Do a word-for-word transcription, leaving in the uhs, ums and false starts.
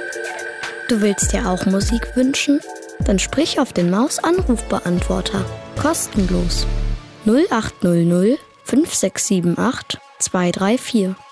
Du willst dir auch Musik wünschen? Dann sprich auf den Maus-Anrufbeantworter. Kostenlos. null acht null null fünf sechs sieben acht zwei drei vier.